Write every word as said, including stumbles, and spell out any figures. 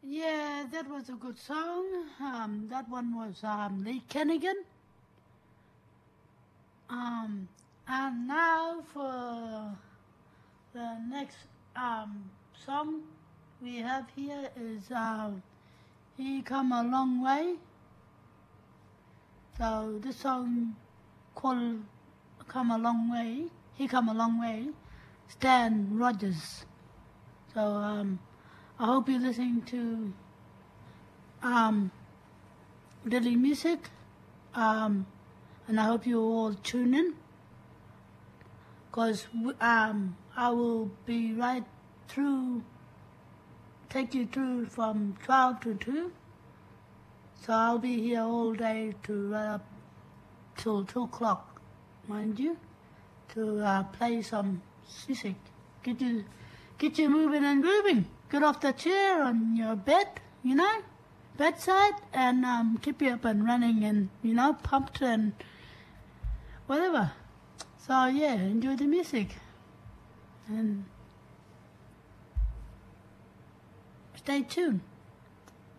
Yeah, that was a good song. Um, that one was um, Lee Kenigan. Um, and now for the next um, song we have here is uh, He Come a Long Way. So this song called Come a Long Way, He Come a Long Way, Stan Rogers. So um, I hope you're listening to um, Dilly Music, um, and I hope you all tune in, because um, I will be right through, take you through from twelve to two, so I'll be here all day to right up till two o'clock, mind you, to uh, play some music, get you, get you moving and grooving. Get off the chair on your bed, you know, bedside, and um, keep you up and running and, you know, pumped and whatever. So, yeah, enjoy the music. And stay tuned.